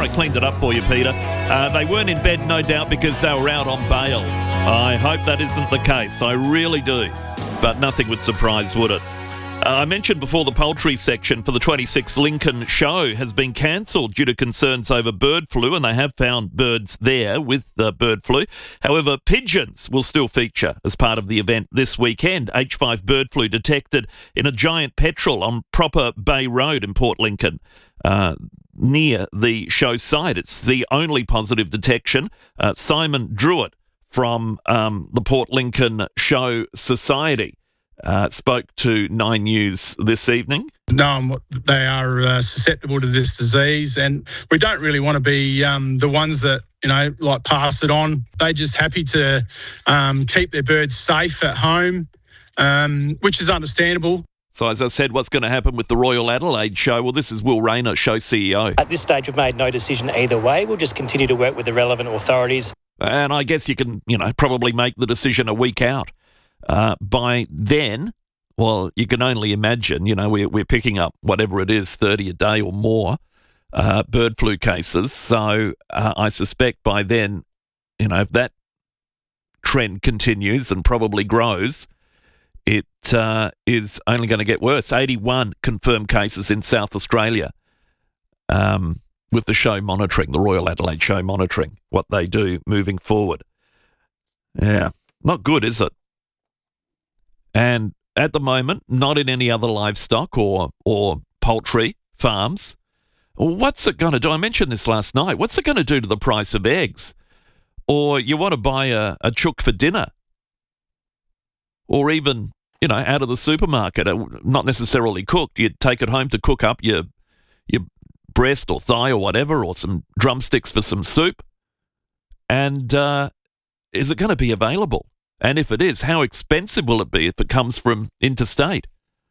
I cleaned it up for you, Peter. They weren't in bed, no doubt, because they were out on bail. I hope that isn't the case. I really do. But nothing would surprise, would it? I mentioned before the poultry section for the 26 Lincoln show has been cancelled due to concerns over bird flu, and they have found birds there with the bird flu. However, pigeons will still feature as part of the event this weekend. H5 bird flu detected in a giant petrel on Proper Bay Road in Port Lincoln, near the show site. It's the only positive detection. Simon Druitt from the Port Lincoln Show Society spoke to Nine News this evening. No, they are susceptible to this disease, and we don't really want to be the ones that, pass it on. They're just happy to keep their birds safe at home, which is understandable. So, as I said, what's going to happen with the Royal Adelaide show? Well, this is Will Rayner, show CEO. At this stage, we've made no decision either way. We'll just continue to work with the relevant authorities. And I guess you can, probably make the decision a week out. By then, well, you can only imagine, we're picking up whatever it is, 30 a day or more bird flu cases. So I suspect by then, if that trend continues and probably grows, it is only going to get worse. 81 confirmed cases in South Australia with the show monitoring, the Royal Adelaide show monitoring what they do moving forward. Yeah, not good, is it? And at the moment, not in any other livestock or poultry farms. What's it going to do? I mentioned this last night. What's it going to do to the price of eggs? Or you want to buy a chook for dinner? Or even, out of the supermarket, not necessarily cooked. You take it home to cook up your breast or thigh or whatever, or some drumsticks for some soup. And is it going to be available? And if it is, how expensive will it be if it comes from interstate?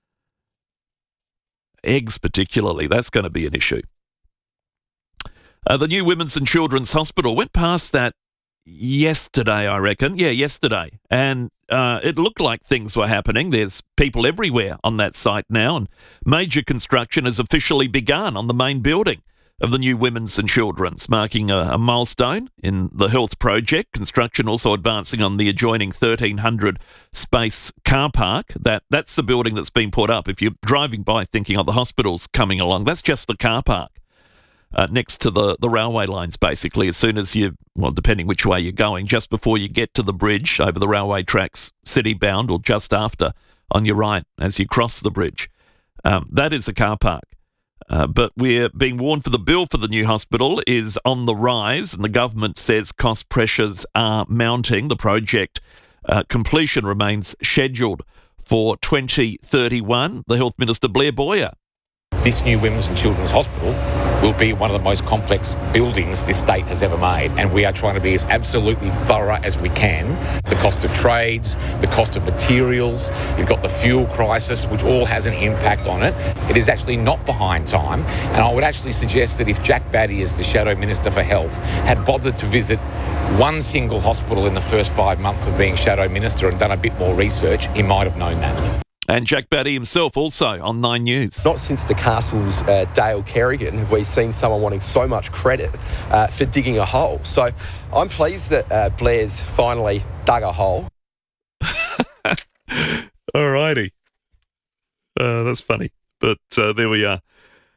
Eggs particularly, that's going to be an issue. The new Women's and Children's Hospital went past that yesterday, I reckon. Yeah, yesterday. And it looked like things were happening. There's people everywhere on that site now, and major construction has officially begun on the main building of the new Women's and Children's, marking a milestone in the health project. Construction also advancing on the adjoining 1,300 space car park. That's the building that's been put up. If you're driving by thinking, the hospital's coming along, that's just the car park next to the railway lines, basically. As soon as depending which way you're going, just before you get to the bridge over the railway tracks, city-bound, or just after on your right as you cross the bridge. That is a car park. But we're being warned the bill for the new hospital is on the rise, and the government says cost pressures are mounting. The project completion remains scheduled for 2031. The Health Minister, Blair Boyer. This new Women's and Children's Hospital will be one of the most complex buildings this state has ever made, and we are trying to be as absolutely thorough as we can. The cost of trades, the cost of materials, you've got the fuel crisis, which all has an impact on it. It is actually not behind time, and I would actually suggest that if Jack Batty, as the Shadow Minister for Health, had bothered to visit one single hospital in the first 5 months of being Shadow Minister and done a bit more research, he might have known that. And Jack Batty himself also on Nine News. Not since the Castle's Dale Kerrigan have we seen someone wanting so much credit for digging a hole. So I'm pleased that Blair's finally dug a hole. All righty. That's funny. But there we are.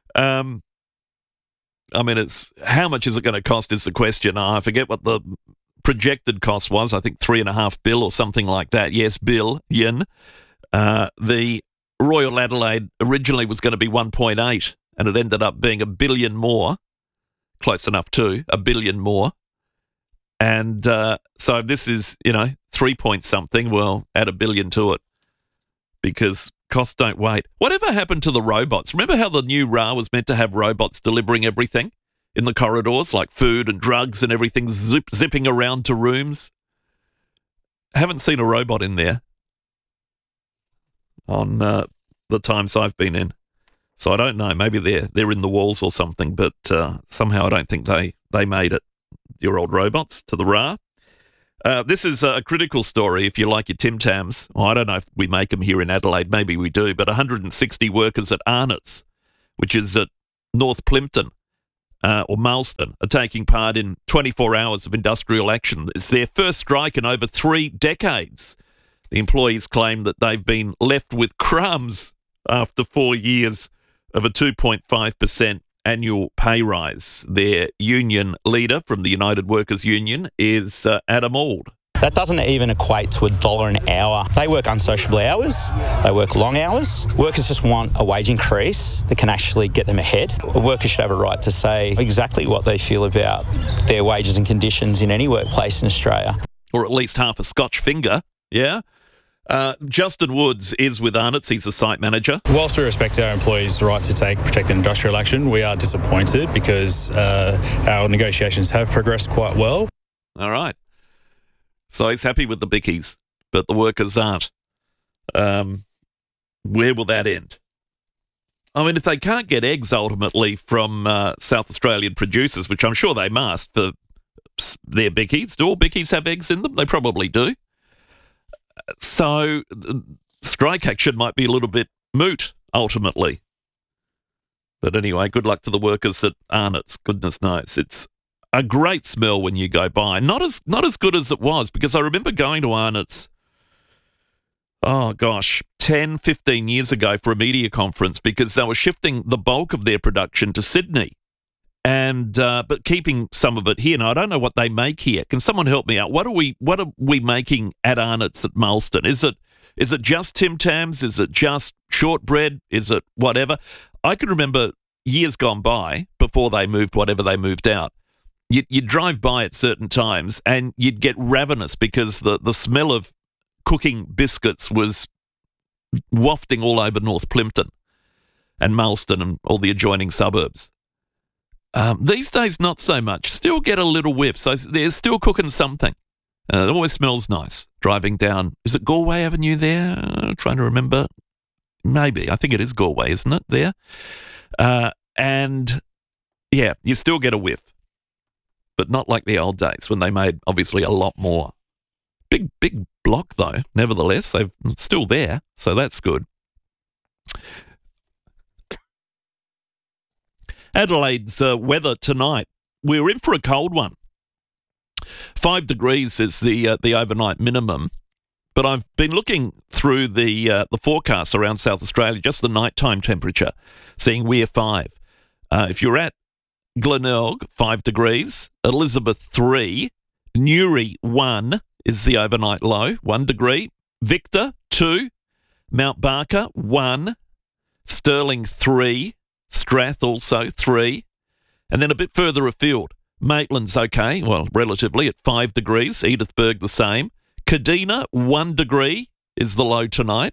It's how much is it going to cost is the question. I forget what the projected cost was. I think $3.5 billion or something like that. Yes, billion. The Royal Adelaide originally was going to be 1.8, and it ended up being $1 billion more. Close enough to $1 billion more. And so this is, 3 point something. Well, add $1 billion to it because costs don't wait. Whatever happened to the robots? Remember how the new RA was meant to have robots delivering everything in the corridors, like food and drugs and everything zipping around to rooms? I haven't seen a robot in there on the times I've been in. So I don't know. Maybe they're in the walls or something, but somehow I don't think they made it, your old robots, to the RA. This is a critical story if you like your Tim Tams. I don't know if we make them here in Adelaide. Maybe we do. But 160 workers at Arnott's, which is at North Plympton, or Marsden are taking part in 24 hours of industrial action. It's their first strike in over 3 decades. The employees claim that they've been left with crumbs after 4 years of a 2.5% annual pay rise. Their union leader from the United Workers Union is Adam Auld. That doesn't even equate to $1 an hour. They work unsociable hours. They work long hours. Workers just want a wage increase that can actually get them ahead. Workers should have a right to say exactly what they feel about their wages and conditions in any workplace in Australia. Or at least half a Scotch finger, yeah? Justin Woods is with Arnott's. He's the site manager. Whilst we respect our employees' right to take protected industrial action, we are disappointed because our negotiations have progressed quite well. All right. So he's happy with the bickies, but the workers aren't. Where will that end? I mean, if they can't get eggs ultimately from South Australian producers, which I'm sure they must for their bickies, do all bickies have eggs in them? They probably do. So strike action might be a little bit moot ultimately. But anyway, good luck to the workers at Arnott's. Goodness knows. It's a great smell when you go by. Not as good as it was, because I remember going to Arnott's, 10, 15 years ago for a media conference, because they were shifting the bulk of their production to Sydney, and but keeping some of it here. Now, I don't know what they make here. Can someone help me out? What are we making at Arnott's at Marsden? Is it just Tim Tams? Is it just shortbread? Is it whatever? I can remember years gone by, before they moved whatever they moved out, you'd drive by at certain times and you'd get ravenous because the smell of cooking biscuits was wafting all over North Plympton and Marsden and all the adjoining suburbs. These days, not so much. Still get a little whiff. So they're still cooking something. It always smells nice driving down. Is it Galway Avenue there? I'm trying to remember. Maybe. I think it is Galway, isn't it, there? And, yeah, you still get a whiff. But not like the old days when they made, obviously, a lot more. Big block, though, nevertheless. They're still there, so that's good. Adelaide's weather tonight. We're in for a cold one. 5 degrees is the overnight minimum. But I've been looking through the forecast around South Australia, just the nighttime temperature, seeing we're 5. If you're at Glenelg, 5 degrees. Elizabeth, 3. Newry, 1 is the overnight low, 1 degree. Victor, 2. Mount Barker, 1. Stirling, 3. Strath, also 3. And then a bit further afield, Maitland's okay, well, relatively, at 5 degrees. Edithburgh, the same. Kadina, 1 degree is the low tonight.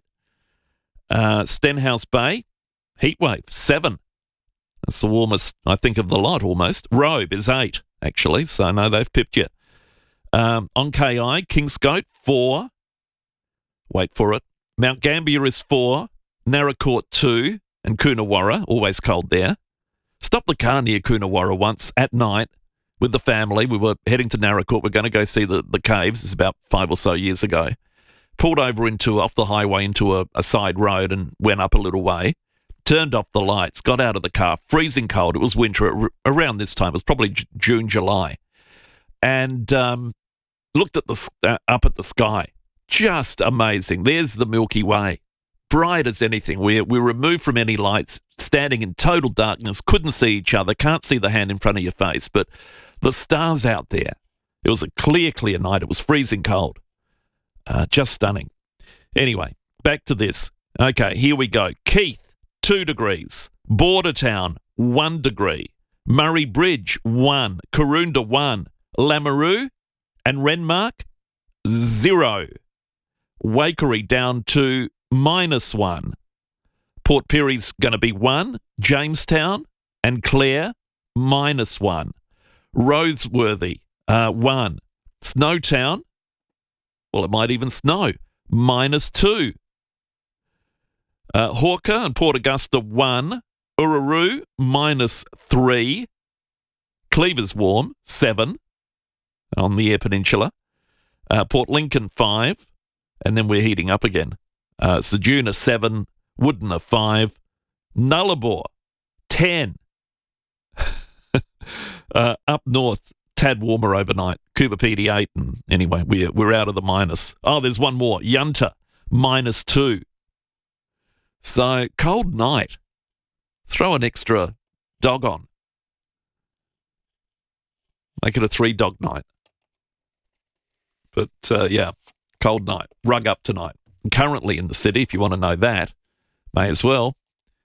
Stenhouse Bay, heatwave, 7. That's the warmest, I think, of the lot, almost. Robe is 8, actually, so no, they've pipped you. On KI, Kingscote, 4. Wait for it. Mount Gambier is 4. Narracourt, 2. And Coonawarra, always cold there. Stopped the car near Coonawarra once at night with the family. We were heading to Narracourt. We're going to go see the caves. It's about 5 or so years ago. Pulled over off the highway into a side road and went up a little way. Turned off the lights, got out of the car, freezing cold. It was winter around this time. It was probably June, July. And looked at up at the sky. Just amazing. There's the Milky Way. Bright as anything. We're removed from any lights, standing in total darkness, couldn't see each other, can't see the hand in front of your face, but the stars out there. It was a clear night. It was freezing cold. Just stunning. Anyway, back to this. Okay, here we go. Keith, 2 degrees. Bordertown, 1 degree. Murray Bridge, 1. Karoonda, 1. Lameroo and Renmark, 0. Waikerie down to -1. Port Pirie's going to be 1. Jamestown and Clare, -1. Roseworthy, 1. Snowtown, well, it might even snow, -2. Hawker and Port Augusta, 1. Ururu, -3. Cleaver's warm, 7 on the Eyre Peninsula. Port Lincoln, 5. And then we're heating up again. Ceduna, 7. Woodena, 5. Nullarbor, 10. Up north, tad warmer overnight. Cooper PD 8, and anyway, we're out of the minus. Oh, there's one more. Yunta, -2. So, cold night. Throw an extra dog on. Make it a 3-dog night. But, yeah, cold night. Rug up tonight. And currently in the city, if you want to know that, may as well.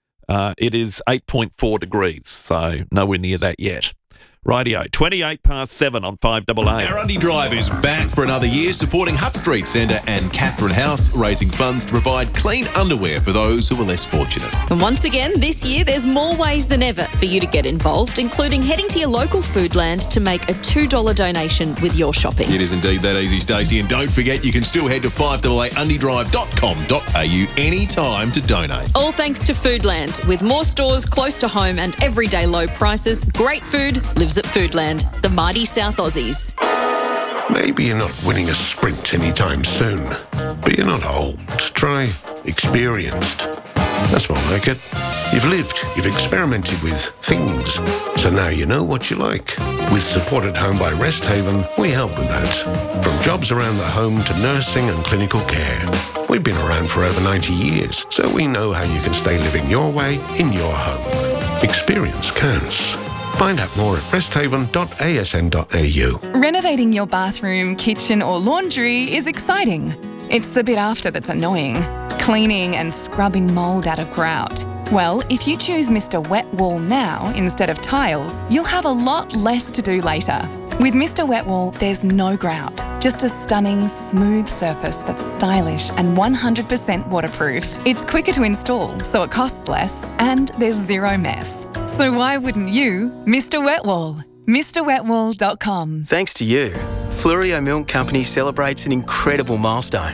It is 8.4 degrees, so nowhere near that yet. Rightio, 7:28 on 5AA. Our Undy Drive is back for another year, supporting Hutt Street Centre and Catherine House, raising funds to provide clean underwear for those who are less fortunate. And once again, this year, there's more ways than ever for you to get involved, including heading to your local Foodland to make a $2 donation with your shopping. It is indeed that easy, Stacey. And don't forget, you can still head to 5AAundydrive.com.au anytime to donate. All thanks to Foodland. With more stores close to home and everyday low prices, great food lives at Foodland, the mighty South Aussies. Maybe you're not winning a sprint anytime soon, but you're not old. Try experienced. That's more like it. You've lived, you've experimented with things, so now you know what you like. With Support at Home by Rest Haven, we help with that. From jobs around the home to nursing and clinical care. We've been around for over 90 years, so we know how you can stay living your way in your home. Experience counts. Find out more at resthaven.asn.au. Renovating your bathroom, kitchen or laundry is exciting. It's the bit after that's annoying. Cleaning and scrubbing mould out of grout. Well, if you choose Mr. Wet Wall now instead of tiles, you'll have a lot less to do later. With Mr. Wet Wall, there's no grout. Just a stunning, smooth surface that's stylish and 100% waterproof. It's quicker to install, so it costs less, and there's zero mess. So why wouldn't you Mr. Wet Wall? MrWetWall.com. Thanks to you, Fluorio Milk Company celebrates an incredible milestone.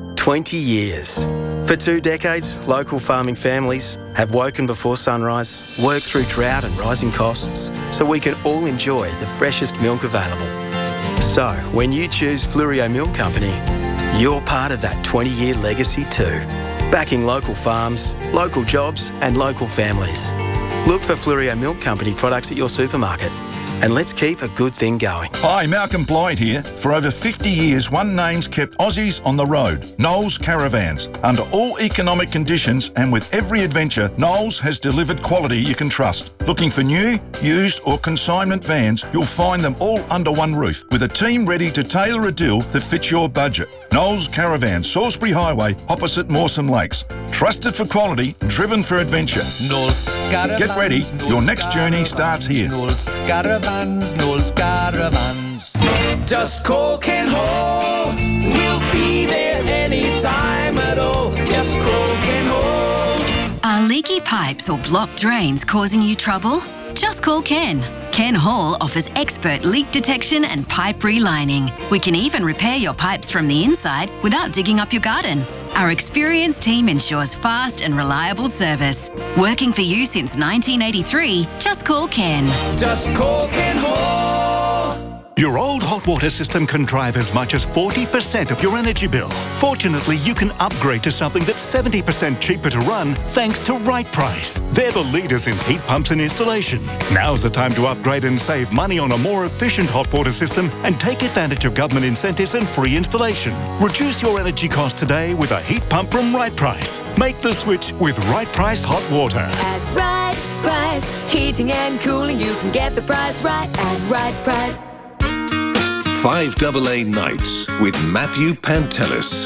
20 years. For 2 decades, local farming families have woken before sunrise, worked through drought and rising costs, so we can all enjoy the freshest milk available. So, when you choose Fluorio Milk Company, you're part of that 20-year legacy too. Backing local farms, local jobs and local families. Look for Fluorio Milk Company products at your supermarket. And let's keep a good thing going. Hi, Malcolm Blyde here. For over 50 years, one name's kept Aussies on the road, Knowles Caravans. Under all economic conditions and with every adventure, Knowles has delivered quality you can trust. Looking for new, used or consignment vans, you'll find them all under one roof, with a team ready to tailor a deal that fits your budget. Knowles Caravans, Salisbury Highway, opposite Mawson Lakes. Trusted for quality, driven for adventure. Knowles Caravans. Get ready, your next journey starts here. Knowles Caravans, Knowles Caravans. Just call Ken Hall. We'll be there anytime at all. Just call Ken Hall. Are leaky pipes or blocked drains causing you trouble? Just call Ken. Ken Hall offers expert leak detection and pipe relining. We can even repair your pipes from the inside without digging up your garden. Our experienced team ensures fast and reliable service. Working for you since 1983, just call Ken. Just call Ken Hall. Your old hot water system can drive as much as 40% of your energy bill. Fortunately, you can upgrade to something that's 70% cheaper to run thanks to Right Price. They're the leaders in heat pumps and installation. Now's the time to upgrade and save money on a more efficient hot water system and take advantage of government incentives and free installation. Reduce your energy costs today with a heat pump from Right Price. Make the switch with Right Price Hot Water. At Right Price, heating and cooling, you can get the price right at Right Price. 5AA Nights with Matthew Pantelis.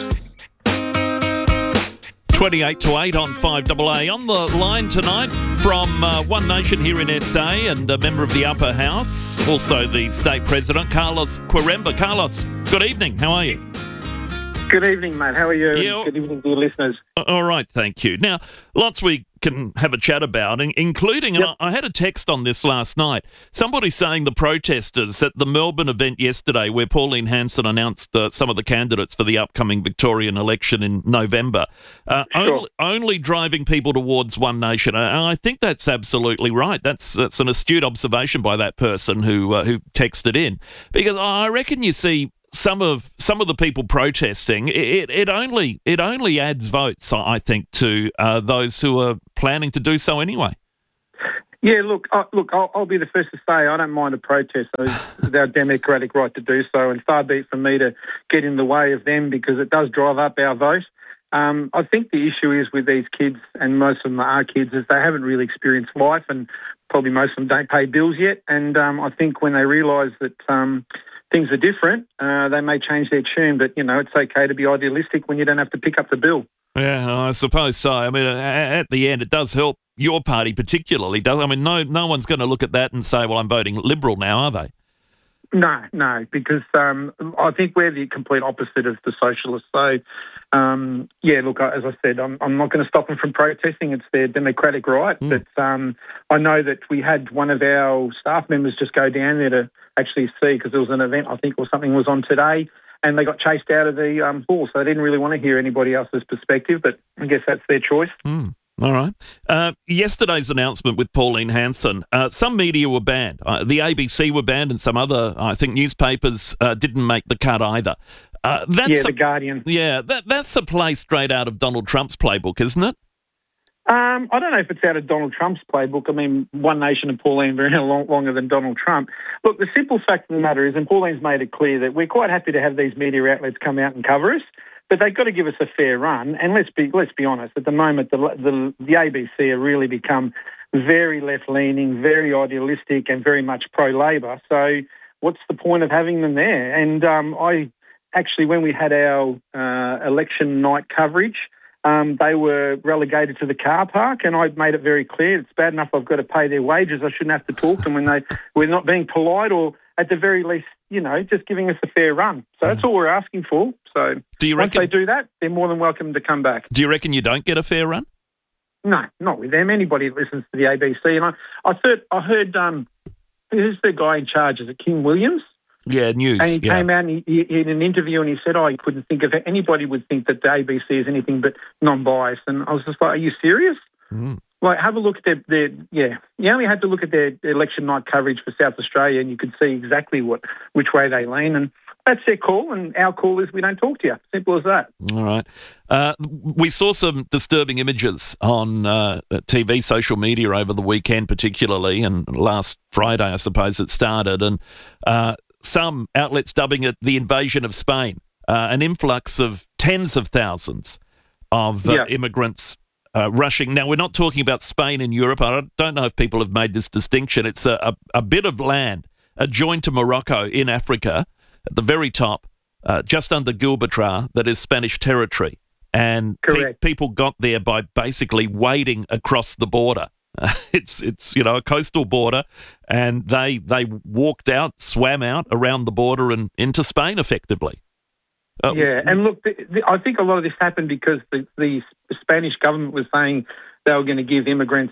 8 on 5AA. On the line tonight from One Nation here in SA and a member of the Upper House, also the State President, Carlos Quiremba. Carlos, good evening. How are you? Good evening, mate. How are you? Yeah. Good evening to your listeners. All right, thank you. Now, lots we can have a chat about, including, and I had a text on this last night, somebody saying the protesters at the Melbourne event yesterday where Pauline Hanson announced some of the candidates for the upcoming Victorian election in November, only driving people towards One Nation. And I think that's absolutely right. That's an astute observation by that person who texted in, because I reckon you see some of the people protesting, it only adds votes, I think, to those who are planning to do so anyway. Yeah, look, I'll be the first to say I don't mind a protest. It's our democratic right to do so, and far be it from me to get in the way of them because it does drive up our vote. I think the issue is with these kids, and most of them are kids, is they haven't really experienced life, and probably most of them don't pay bills yet. And I think when they realise that things are different, they may change their tune. But, it's okay to be idealistic when you don't have to pick up the bill. Yeah, I suppose so. I mean, at the end, it does help your party particularly, does it? I mean, no one's going to look at that and say, well, I'm voting Liberal now, are they? No, because I think we're the complete opposite of the socialists. So, look, as I said, I'm not going to stop them from protesting. It's their democratic right. But I know that we had one of our staff members just go down there to actually see, because there was an event, I think, or something was on today, and they got chased out of the hall. So they didn't really want to hear anybody else's perspective, but I guess that's their choice. All right. Yesterday's announcement with Pauline Hanson, some media were banned. The ABC were banned, and some other, I think, newspapers didn't make the cut either. The Guardian. Yeah, that's a play straight out of Donald Trump's playbook, isn't it? I don't know if it's out of Donald Trump's playbook. I mean, One Nation and Pauline have been around longer than Donald Trump. Look, the simple fact of the matter is, and Pauline's made it clear, that we're quite happy to have these media outlets come out and cover us, but they've got to give us a fair run. And let's be honest, at the moment, the ABC have really become very left-leaning, very idealistic, and very much pro-Labor. So what's the point of having them there? And I actually, when we had our election night coverage, they were relegated to the car park, and I made it very clear it's bad enough I've got to pay their wages. I shouldn't have to talk to them when we're not being polite, or at the very least, just giving us a fair run. So that's all we're asking for. So once they do that, they're more than welcome to come back. Do you reckon you don't get a fair run? No, not with them. Anybody that listens to the ABC. And I heard who's the guy in charge? Is it King Williams? Yeah, news. And he came out and he in an interview and he said, he couldn't think of it. Anybody would think that the ABC is anything but non-biased. And I was just like, are you serious? Like, have a look at you only had to look at their election night coverage for South Australia and you could see exactly which way they lean. And that's their call, and our call is we don't talk to you. Simple as that. All right. We saw some disturbing images on TV, social media over the weekend particularly, and last Friday, I suppose, it started, and some outlets dubbing it the invasion of Spain, an influx of tens of thousands of immigrants rushing. Now, we're not talking about Spain in Europe. I don't know if people have made this distinction. It's a bit of land adjoined to Morocco in Africa, at the very top, just under Gibraltar, that is Spanish territory. And people got there by basically wading across the border. It's a coastal border, and they walked out, swam out around the border and into Spain effectively. And look, I think a lot of this happened because the Spanish government was saying they were going to give immigrants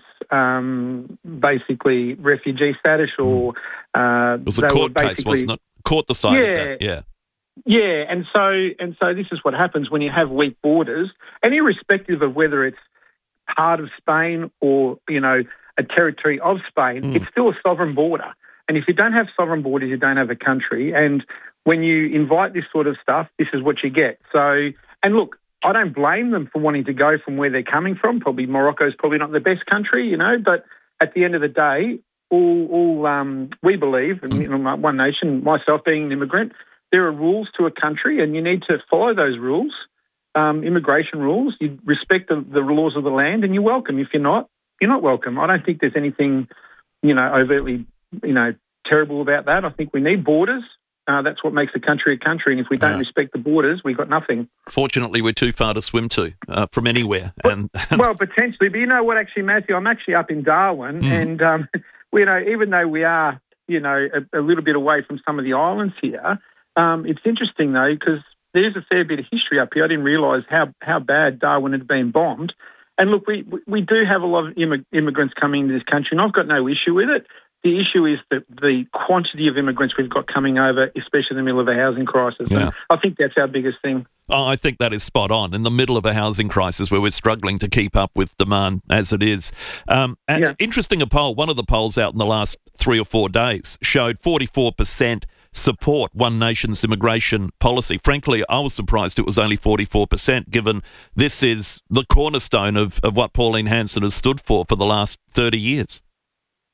basically refugee status, or it was a court case, wasn't it? Court decided that. Yeah, and so this is what happens when you have weak borders, and irrespective of whether it's part of Spain or, a territory of Spain, it's still a sovereign border. And if you don't have sovereign borders, you don't have a country. And when you invite this sort of stuff, this is what you get. So, and look, I don't blame them for wanting to go from where they're coming from. Probably Morocco's probably not the best country, but at the end of the day, all we believe, and One Nation, myself being an immigrant, there are rules to a country and you need to follow those rules, immigration rules. You respect the laws of the land and you're welcome. If you're not, you're not welcome. I don't think there's anything, overtly, terrible about that. I think we need borders. That's what makes a country. And if we don't respect the borders, we've got nothing. Fortunately, we're too far to swim to from anywhere. Well, potentially. But you know what, actually, Matthew, I'm actually up in Darwin and, even though we are, a little bit away from some of the islands here, it's interesting, though, because there's a fair bit of history up here. I didn't realise how bad Darwin had been bombed. And look, we do have a lot of immigrants coming into this country, and I've got no issue with it. The issue is that the quantity of immigrants we've got coming over, especially in the middle of a housing crisis. Yeah. And I think that's our biggest thing. Oh, I think that is spot on. In the middle of a housing crisis where we're struggling to keep up with demand as it is. Interesting, one of the polls out in the last 3 or 4 days showed 44% support One Nation's immigration policy. Frankly, I was surprised it was only 44%, given this is the cornerstone of what Pauline Hanson has stood for the last 30 years.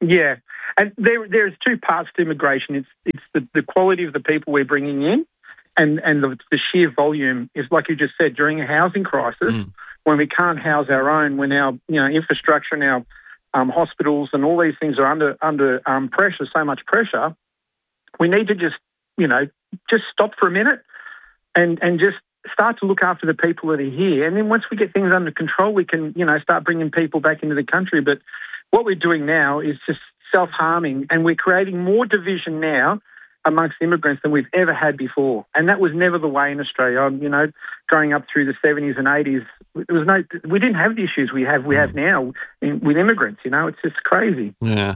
Yeah, and there's two parts to immigration. It's the quality of the people we're bringing in, and the sheer volume is, like you just said, during a housing crisis, when we can't house our own, when our infrastructure and our hospitals and all these things are under pressure, so much pressure, we need to just stop for a minute and just start to look after the people that are here. And then once we get things under control, we can, start bringing people back into the country. But what we're doing now is just self-harming, and we're creating more division now amongst immigrants than we've ever had before. And that was never the way in Australia. Growing up through the 70s and 80s, we didn't have the issues we have now with immigrants. It's just crazy. Yeah.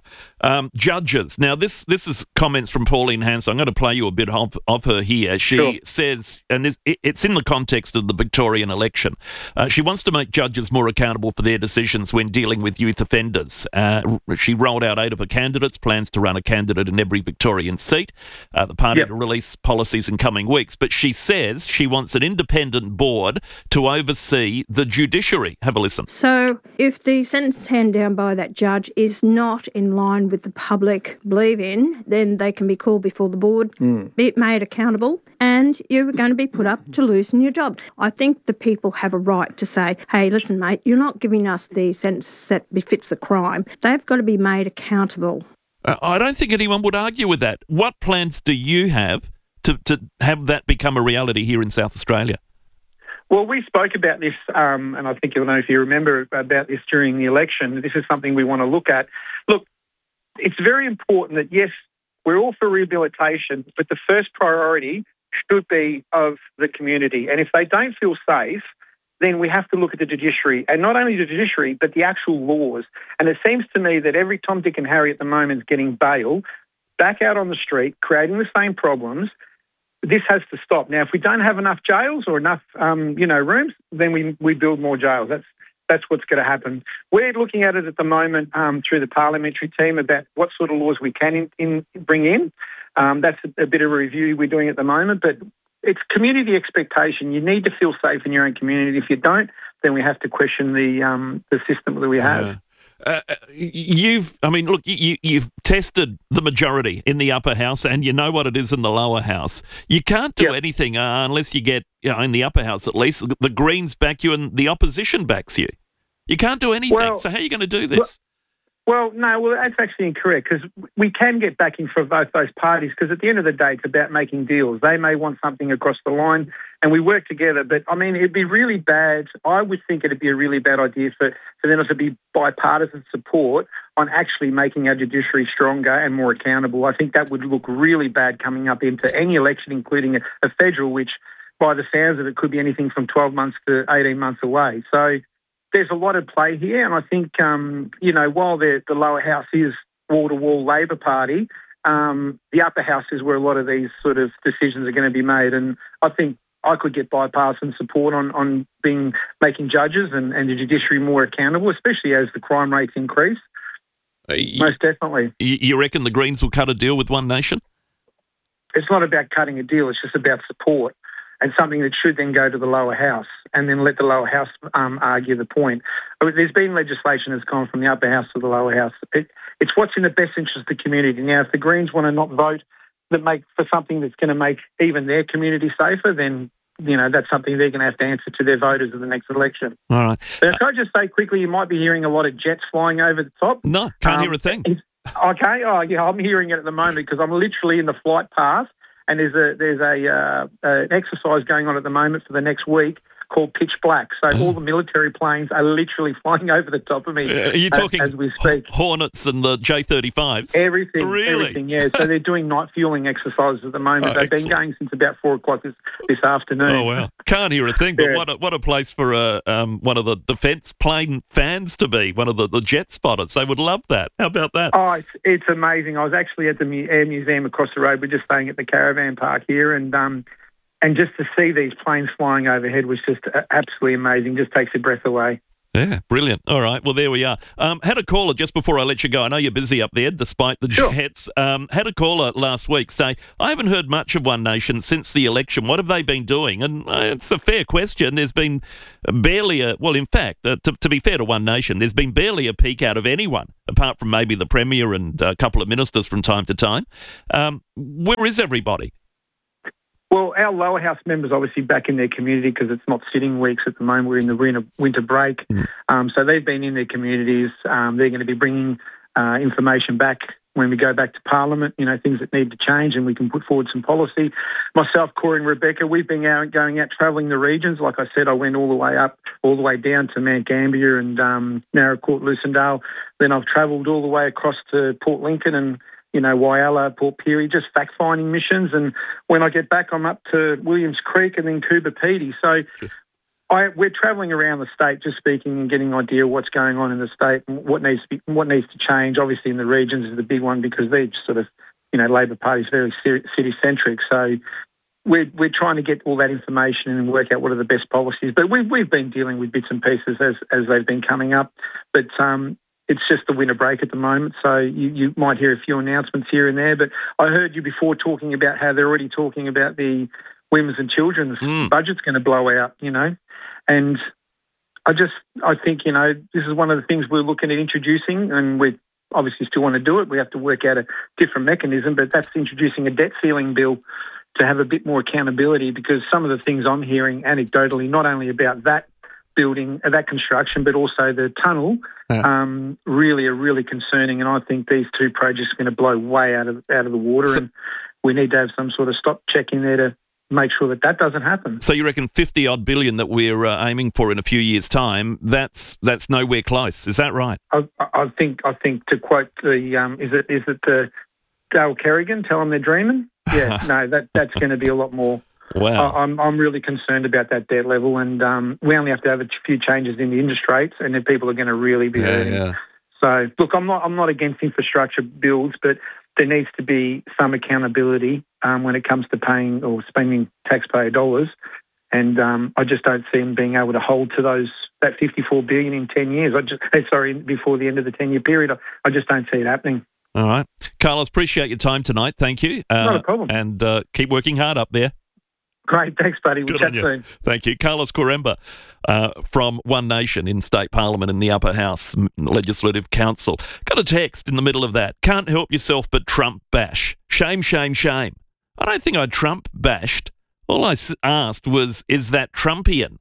Judges. Now, this is comments from Pauline Hanson. I'm going to play you a bit of her here. She says, and it's in the context of the Victorian election, she wants to make judges more accountable for their decisions when dealing with youth offenders. She rolled out 8 of her candidates, plans to run a candidate in every Victorian seat. The party to release policies in coming weeks. But she says she wants an independent board to oversee the judiciary. Have a listen. So if the sentence handed down by that judge is not in line with the public believe in, then they can be called before the board, be made accountable, and you're going to be put up to losing your job. I think the people have a right to say, hey, listen, mate, you're not giving us the sentence that befits the crime. They've got to be made accountable. I don't think anyone would argue with that. What plans do you have to have that become a reality here in South Australia? Well, we spoke about this, and I think you'll know if you remember about this during the election. This is something we want to look at. Look, it's very important that, yes, we're all for rehabilitation, but the first priority should be of the community. And if they don't feel safe, then we have to look at the judiciary, and not only the judiciary, but the actual laws. And it seems to me that every Tom, Dick and Harry at the moment is getting bail, back out on the street, creating the same problems. This has to stop. Now, if we don't have enough jails or enough, rooms, then we build more jails. That's what's going to happen. We're looking at it at the moment through the parliamentary team about what sort of laws we can bring in. That's a bit of a review we're doing at the moment, but it's community expectation. You need to feel safe in your own community. If you don't, then we have to question the system that we have. You've tested the majority in the upper house, and you know what it is in the lower house. You can't do anything unless you get, in the upper house at least, the Greens back you and the opposition backs you. You can't do anything. So how are you going to do this? Well, that's actually incorrect, because we can get backing for both those parties, because at the end of the day, it's about making deals. They may want something across the line, and we work together. But, it'd be really bad. I would think it'd be a really bad idea for them to be bipartisan support on actually making our judiciary stronger and more accountable. I think that would look really bad coming up into any election, including a federal, which, by the sounds of it, could be anything from 12 months to 18 months away. So there's a lot at play here, and I think, while the lower house is wall-to-wall Labor Party, the upper house is where a lot of these sort of decisions are going to be made, and I think I could get bipartisan support on making judges and the judiciary more accountable, especially as the crime rates increase. Most definitely. You reckon the Greens will cut a deal with One Nation? It's not about cutting a deal, it's just about support, and something that should then go to the lower house and then let the lower house argue the point. There's been legislation that's gone from the upper house to the lower house. It's what's in the best interest of the community. Now, if the Greens want to not vote for something that's going to make even their community safer, then that's something they're going to have to answer to their voters in the next election. All right. But can I just say quickly, you might be hearing a lot of jets flying over the top. No, can't hear a thing. Okay. Oh, yeah, I'm hearing it at the moment because I'm literally in the flight path, and there's an exercise going on at the moment for the next week called Pitch Black. So all the military planes are literally flying over the top of me are you talking as we speak. Hornets and the J-35s? Everything. Really? Everything, yeah. So they're doing night fueling exercises at the moment. They've been going since about 4 o'clock this afternoon. Oh, wow. Can't hear a thing, but what a place for one of the defence plane fans to be, one of the jet spotters. They would love that. How about that? Oh, it's amazing. I was actually at the Air Museum across the road. We're just staying at the caravan park here, and just to see these planes flying overhead was just absolutely amazing. Just takes your breath away. Yeah, brilliant. All right, well, there we are. Had a caller just before I let you go. I know you're busy up there, despite the Jets. Had a caller last week say, I haven't heard much of One Nation since the election. What have they been doing? And it's a fair question. There's been barely to be fair to One Nation, there's been barely a peek out of anyone, apart from maybe the Premier and a couple of ministers from time to time. Where is everybody? Well, our lower house members obviously back in their community because it's not sitting weeks at the moment. We're in the winter break. So they've been in their communities. They're going to be bringing information back when we go back to Parliament, things that need to change and we can put forward some policy. Myself, Corey and Rebecca, we've been going out travelling the regions. Like I said, I went all the way down to Mount Gambier and Narracourt, Lucindale. Then I've travelled all the way across to Port Lincoln and Whyalla, Port Pirie, just fact-finding missions. And when I get back, I'm up to Williams Creek and then Coober Pedy. So we're travelling around the state, just speaking and getting an idea of what's going on in the state and what needs to change. Obviously, in the regions is the big one because they're just sort of, Labor Party is very city-centric. So we're trying to get all that information and work out what are the best policies. But we've been dealing with bits and pieces as they've been coming up. But it's just the winter break at the moment, so you might hear a few announcements here and there. But I heard you before talking about how they're already talking about the women's and children's budget's going to blow out, And I think, this is one of the things we're looking at introducing, and we obviously still want to do it. We have to work out a different mechanism, but that's introducing a debt ceiling bill to have a bit more accountability, because some of the things I'm hearing anecdotally, not only about that building, that construction, but also the tunnel, really are really concerning. And I think these two projects are going to blow way out of the water, and we need to have some sort of stop check in there to make sure that doesn't happen. So you reckon 50-odd billion that we're aiming for in a few years' time, that's nowhere close. Is that right? I think to quote the is it the Dale Kerrigan, tell them they're dreaming? Yeah, no, that's going to be a lot more. Wow. I'm really concerned about that debt level, and we only have to have a few changes in the interest rates, and then people are going to really be hurting. Yeah. So, look, I'm not against infrastructure bills, but there needs to be some accountability when it comes to paying or spending taxpayer dollars, and I just don't see them being able to hold to that $54 billion in 10 years. Before the end of the 10-year period. I just don't see it happening. All right, Carlos, appreciate your time tonight. Thank you. Not a problem. And keep working hard up there. Great, thanks, buddy. We'll chat soon. Thank you. Carlos Coremba from One Nation in State Parliament in the Upper House Legislative Council. Got a text in the middle of that. Can't help yourself but Trump bash. Shame, shame, shame. I don't think I Trump bashed. All I asked was, is that Trumpian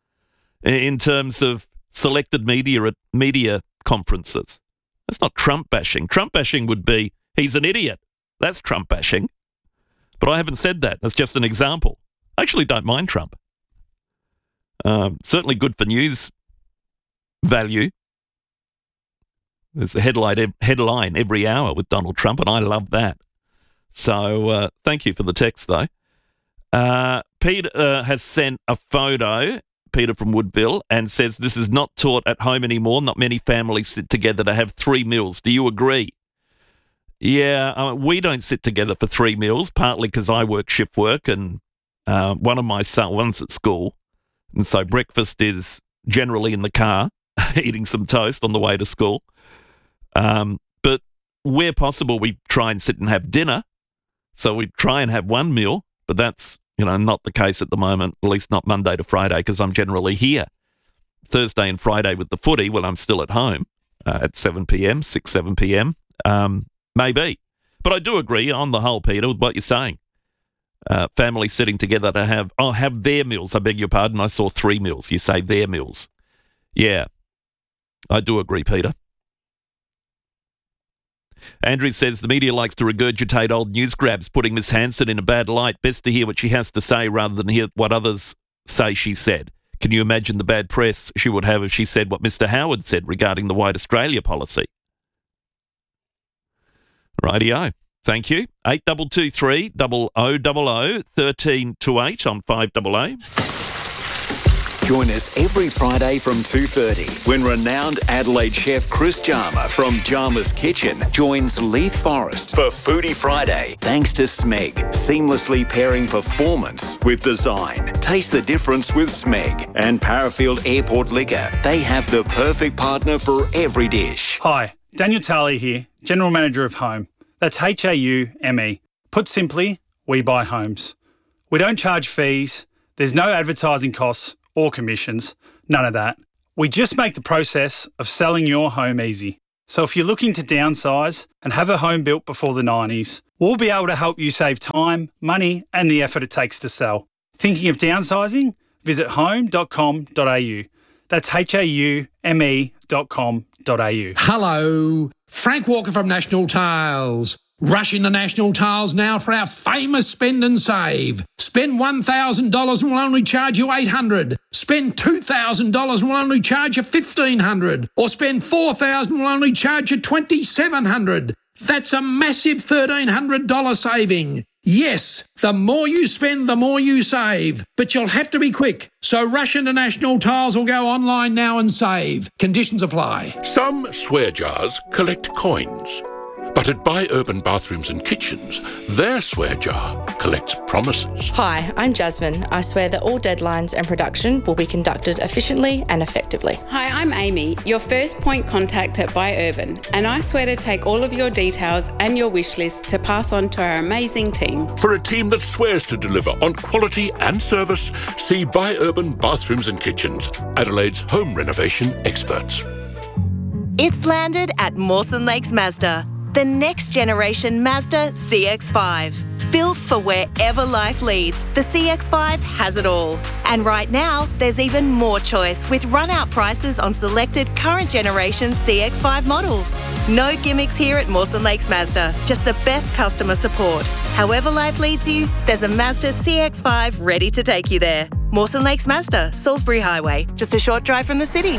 in terms of selected media at media conferences? That's not Trump bashing. Trump bashing would be, he's an idiot. That's Trump bashing. But I haven't said that. That's just an example. I actually don't mind Trump. Certainly good for news value. There's a headline every hour with Donald Trump, and I love that. So thank you for the text, though. Peter has sent a photo, Peter from Woodville, and says this is not taught at home anymore. Not many families sit together to have 3 meals. Do you agree? Yeah, we don't sit together for 3 meals, partly because I work shift work and one of my sons at school. And so breakfast is generally in the car, eating some toast on the way to school. But where possible, we try and sit and have dinner. So we try and have 1 meal, but that's, not the case at the moment, at least not Monday to Friday, because I'm generally here. Thursday and Friday with the footy, well, I'm still at home at 7 p.m, 7 p.m. Maybe. But I do agree on the whole, Peter, with what you're saying. Family sitting together to have their meals. I beg your pardon. I saw 3 meals. You say their meals. Yeah, I do agree, Peter. Andrew says the media likes to regurgitate old news grabs, putting Miss Hanson in a bad light. Best to hear what she has to say rather than hear what others say she said. Can you imagine the bad press she would have if she said what Mr. Howard said regarding the White Australia policy? Rightio. Thank you. 8223 0000 1328 on 5AA. Join us every Friday from 2:30 when renowned Adelaide chef Chris Jarmer from Jarmer's Kitchen joins Leith Forrest for Foodie Friday. Thanks to Smeg, seamlessly pairing performance with design. Taste the difference with Smeg and Parafield Airport Liquor. They have the perfect partner for every dish. Hi, Daniel Talley here, General Manager of Home. That's HAUME. Put simply, we buy homes. We don't charge fees, there's no advertising costs or commissions, none of that. We just make the process of selling your home easy. So if you're looking to downsize and have a home built before the 90s, we'll be able to help you save time, money and the effort it takes to sell. Thinking of downsizing? Visit home.com.au. That's HAUME.com.au. Hello, Frank Walker from National Tiles. Rush into National Tiles now for our famous spend and save. Spend $1,000 and we'll only charge you $800. Spend $2,000 and we'll only charge you $1,500. Or spend $4,000 and we'll only charge you $2,700. That's a massive $1,300 saving. Yes, the more you spend, the more you save. But you'll have to be quick. So rush into National Tiles or go online now and save. Conditions apply. Some swear jars collect coins. But at Buy Urban Bathrooms and Kitchens, their swear jar collects promises. Hi, I'm Jasmine. I swear that all deadlines and production will be conducted efficiently and effectively. Hi, I'm Amy, your first point contact at Buy Urban, and I swear to take all of your details and your wish list to pass on to our amazing team. For a team that swears to deliver on quality and service, see Buy Urban Bathrooms and Kitchens, Adelaide's home renovation experts. It's landed at Mawson Lakes Mazda. The next generation Mazda CX-5. Built for wherever life leads, the CX-5 has it all. And right now, there's even more choice with run-out prices on selected current generation CX-5 models. No gimmicks here at Mawson Lakes Mazda, just the best customer support. However life leads you, there's a Mazda CX-5 ready to take you there. Mawson Lakes Mazda, Salisbury Highway, just a short drive from the city.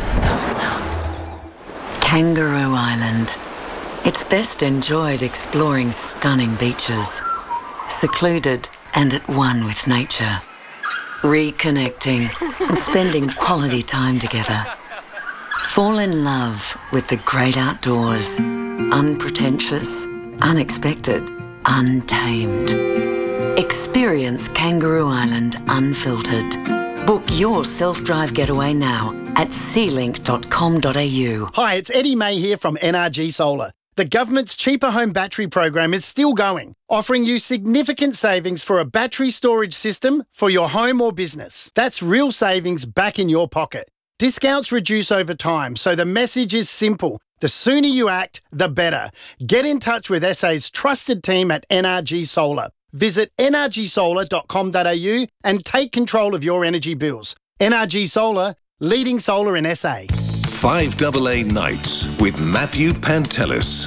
Kangaroo Island. It's best enjoyed exploring stunning beaches, secluded and at one with nature, reconnecting and spending quality time together. Fall in love with the great outdoors, unpretentious, unexpected, untamed. Experience Kangaroo Island unfiltered. Book your self-drive getaway now at sealink.com.au. Hi, it's Eddie May here from NRG Solar. The government's Cheaper Home Battery program is still going, offering you significant savings for a battery storage system for your home or business. That's real savings back in your pocket. Discounts reduce over time, so the message is simple. The sooner you act, the better. Get in touch with SA's trusted team at NRG Solar. Visit nrgsolar.com.au and take control of your energy bills. NRG Solar, leading solar in SA. 5AA Nights with Matthew Pantelis.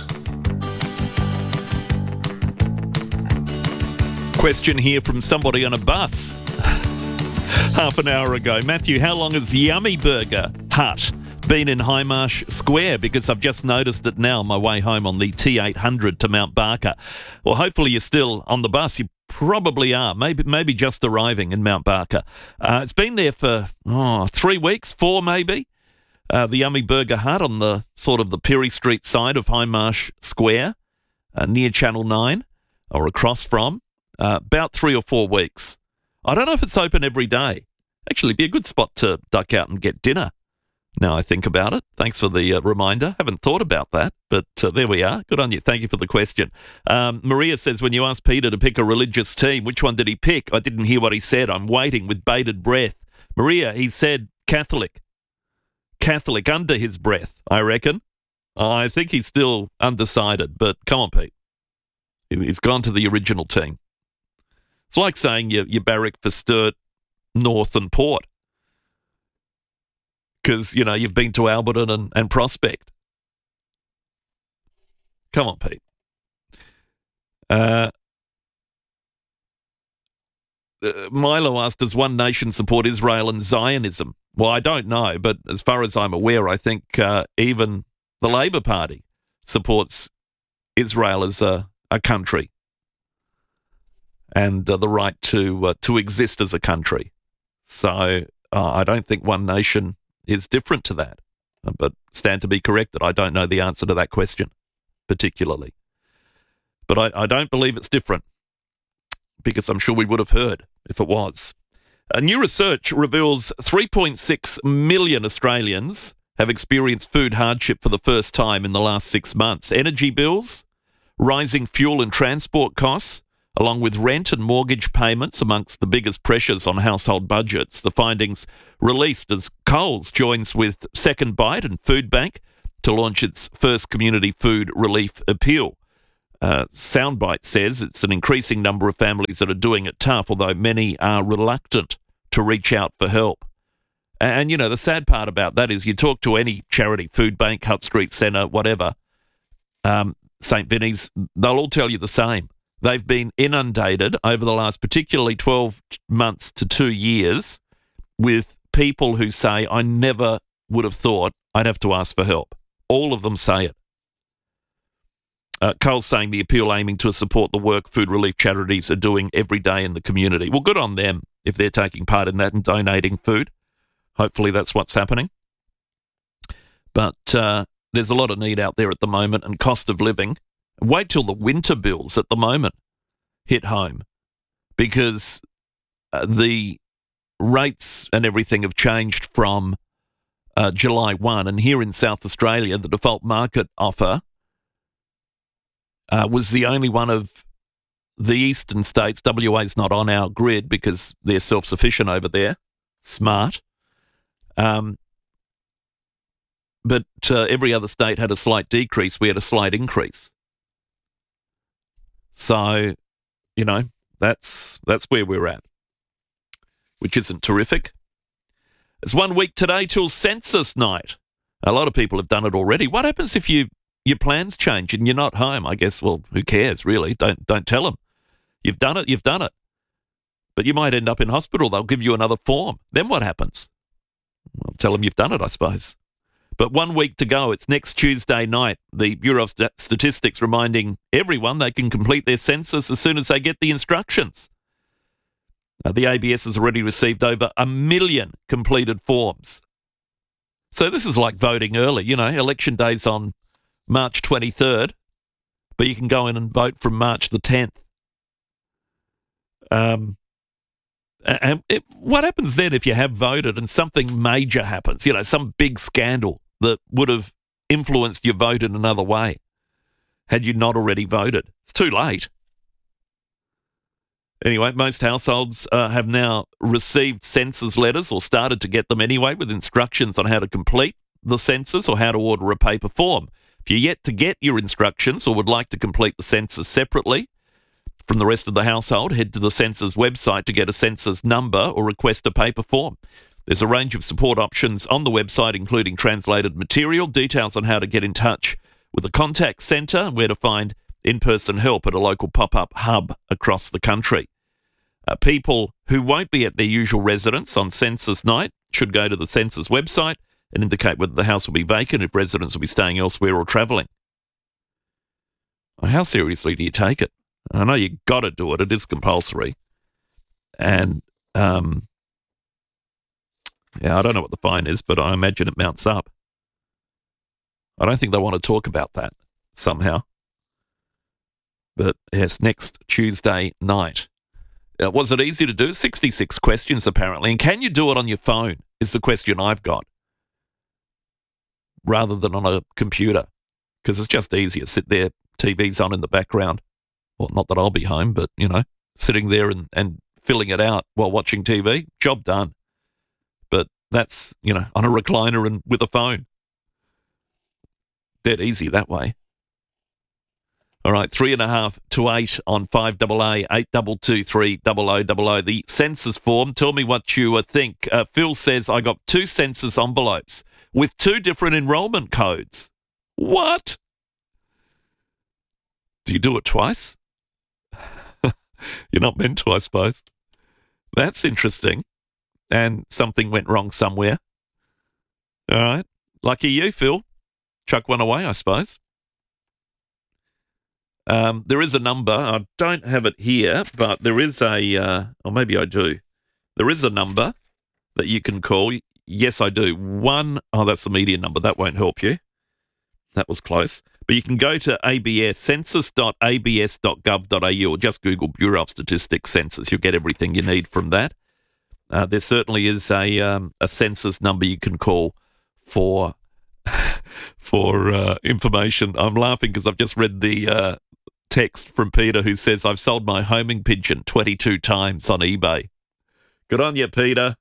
Question here from somebody on a bus half an hour ago. Matthew, how long has Yummy Burger Hut been in Highmarsh Square? Because I've just noticed it now on my way home on the T800 to Mount Barker. Well, hopefully you're still on the bus. You probably are. Maybe just arriving in Mount Barker. It's been there for 3 weeks, 4 maybe. The Yummy Burger Hut on the sort of the Perry Street side of Highmarsh Square, near Channel 9, or across from, about 3 or 4 weeks. I don't know if it's open every day. Actually, it'd be a good spot to duck out and get dinner, now I think about it. Thanks for the reminder. Haven't thought about that, but there we are. Good on you. Thank you for the question. Maria says, when you asked Peter to pick a religious team, which one did he pick? I didn't hear what he said. I'm waiting with bated breath. Maria, he said Catholic. Catholic under his breath, I reckon. I think he's still undecided, but come on, Pete. He's gone to the original team. It's like saying you barrack for Sturt, North and Port. Because, you've been to Alberton and Prospect. Come on, Pete. Milo asked, does One Nation support Israel and Zionism? Well, I don't know, but as far as I'm aware, I think even the Labor Party supports Israel as a country and the right to exist as a country. So I don't think One Nation is different to that. But stand to be corrected. I don't know the answer to that question particularly. But I don't believe it's different, because I'm sure we would have heard if it was. New research reveals 3.6 million Australians have experienced food hardship for the first time in the last 6 months. Energy bills, rising fuel and transport costs, along with rent and mortgage payments amongst the biggest pressures on household budgets. The findings released as Coles joins with Second Bite and Food Bank to launch its first community food relief appeal. Soundbite says it's an increasing number of families that are doing it tough, although many are reluctant to reach out for help. And, you know, the sad part about that is you talk to any charity, Food Bank, Hutt Street Centre, whatever, St. Vinny's, they'll all tell you the same. They've been inundated over the last particularly 12 months to 2 years with people who say, I never would have thought I'd have to ask for help. All of them say it. Cole's saying the appeal aiming to support the work food relief charities are doing every day in the community. Well, good on them if they're taking part in that and donating food. Hopefully that's what's happening. But there's a lot of need out there at the moment, and cost of living. Wait till the winter bills at the moment hit home, because the rates and everything have changed from July 1. And here in South Australia, the default market offer was the only one of the eastern states. WA's not on our grid because they're self-sufficient over there. Smart. But every other state had a slight decrease. We had a slight increase. So, you know, that's where we're at, which isn't terrific. It's 1 week today till census night. A lot of people have done it already. What happens if your plans change and you're not home? I guess, well, who cares, really? Don't tell them. You've done it. But you might end up in hospital. They'll give you another form. Then what happens? Well, tell them you've done it, I suppose. But 1 week to go. It's next Tuesday night. The Bureau of Statistics reminding everyone they can complete their census as soon as they get the instructions. The ABS has already received over 1 million completed forms. So this is like voting early. You know, election day's on March 23rd, but you can go in and vote from March the 10th. What happens then if you have voted and something major happens? You know, some big scandal that would have influenced your vote in another way had you not already voted. It's too late. Anyway, most households have now received census letters, or started to get them anyway, with instructions on how to complete the census or how to order a paper form. If you're yet to get your instructions or would like to complete the census separately from the rest of the household, head to the census website to get a census number or request a paper form. There's a range of support options on the website, including translated material, details on how to get in touch with a contact centre, and where to find in-person help at a local pop-up hub across the country. People who won't be at their usual residence on census night should go to the census website and indicate whether the house will be vacant, if residents will be staying elsewhere or travelling. How seriously do you take it? I know you've got to do it. It is compulsory. And, yeah, I don't know what the fine is, but I imagine it mounts up. I don't think they want to talk about that somehow. But, yes, next Tuesday night. Was it easy to do? 66 questions, apparently. And can you do it on your phone is the question I've got, rather than on a computer, because it's just easier. Sit there, TV's on in the background. Well, not that I'll be home, but, you know, sitting there and filling it out while watching TV, job done. But that's, you know, on a recliner and with a phone. Dead easy that way. All right, 3.5 to 8 on 5AA, 8223 0000. The census form, tell me what you think. Phil says, I got 2 census envelopes with 2 different enrolment codes. What? Do you do it twice? You're not meant to, I suppose. That's interesting. And something went wrong somewhere. All right. Lucky you, Phil. Chuck one away, I suppose. There is a number. I don't have it here, but there is a, or maybe I do. There is a number that you can call. Yes, I do. That's the media number. That won't help you. That was close. But you can go to ABS, census.abs.gov.au, or just Google Bureau of Statistics Census. You'll get everything you need from that. There certainly is a census number you can call for information. I'm laughing because I've just read the text from Peter who says, I've sold my homing pigeon 22 times on eBay. Good on you, Peter.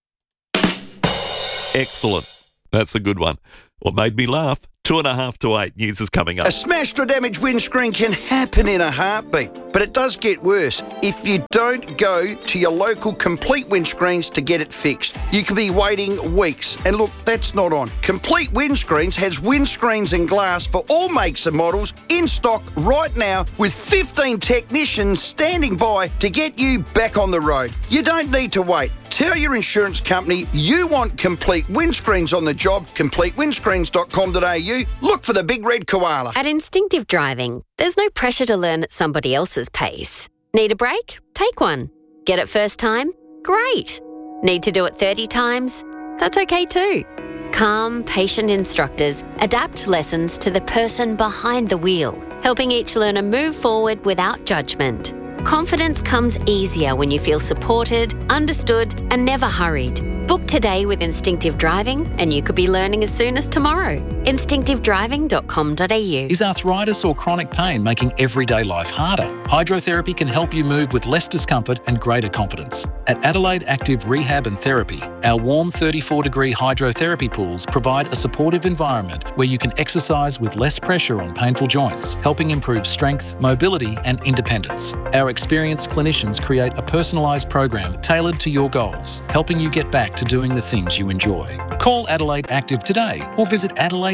Excellent. That's a good one. What made me laugh? 2.5 to 8. News is coming up. A smashed or damaged windscreen can happen in a heartbeat, but it does get worse if you don't go to your local Complete Windscreens to get it fixed. You could be waiting weeks, and look, that's not on. Complete Windscreens has windscreens and glass for all makes and models in stock right now, with 15 technicians standing by to get you back on the road. You don't need to wait. Tell your insurance company you want Complete Windscreens on the job. CompleteWindscreens.com.au. Look for the big red koala. At Instinctive Driving, there's no pressure to learn at somebody else's pace. Need a break? Take one. Get it first time? Great. Need to do it 30 times? That's okay too. Calm, patient instructors adapt lessons to the person behind the wheel, helping each learner move forward without judgment. Confidence comes easier when you feel supported, understood, and never hurried. Book today with Instinctive Driving, and you could be learning as soon as tomorrow. Instinctivedriving.com.au. Is arthritis or chronic pain making everyday life harder? Hydrotherapy can help you move with less discomfort and greater confidence. At Adelaide Active Rehab and Therapy, our warm 34-degree hydrotherapy pools provide a supportive environment where you can exercise with less pressure on painful joints, helping improve strength, mobility, and independence. Our experienced clinicians create a personalised program tailored to your goals, helping you get back to doing the things you enjoy. Call Adelaide Active today or visit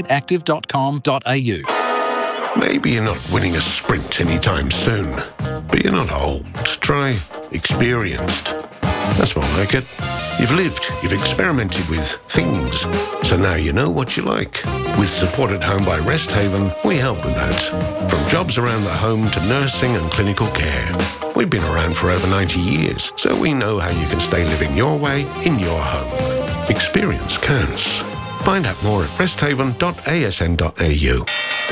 adelaideactive.com.au. Maybe you're not winning a sprint anytime soon, but you're not old. Try experienced. That's more like it. You've lived, you've experimented with things, so now you know what you like. With Support at Home by Rest Haven, we help with that. From jobs around the home to nursing and clinical care. We've been around for over 90 years, so we know how you can stay living your way in your home. Experience counts. Find out more at resthaven.asn.au.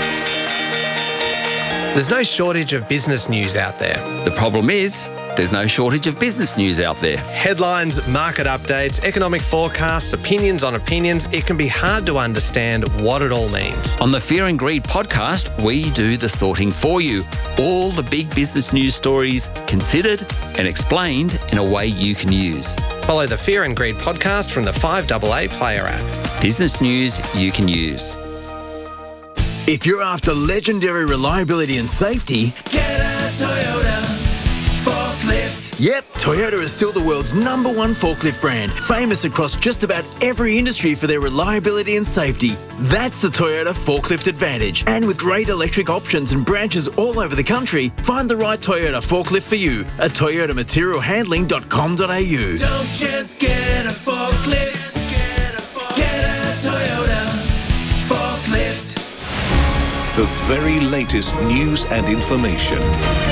There's no shortage of business news out there. The problem is, there's no shortage of business news out there. Headlines, market updates, economic forecasts, opinions on opinions. It can be hard to understand what it all means. On the Fear and Greed podcast, we do the sorting for you. All the big business news stories considered and explained in a way you can use. Follow the Fear and Greed podcast from the 5AA Player app. Business news you can use. If you're after legendary reliability and safety, get a Toyota forklift. Yep, Toyota is still the world's #1 forklift brand, famous across just about every industry for their reliability and safety. That's the Toyota Forklift Advantage. And with great electric options and branches all over the country, find the right Toyota forklift for you at toyotamaterialhandling.com.au. Don't just get a forklift, get a Toyota forklift. The very latest news and information.